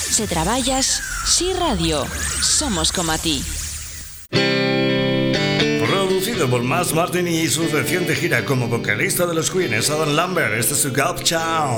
Se traballas, si radio. Somos como a ti. Producido por Max Martin y su reciente gira como vocalista de los Queens, Adam Lambert. Este es su Gulp Town.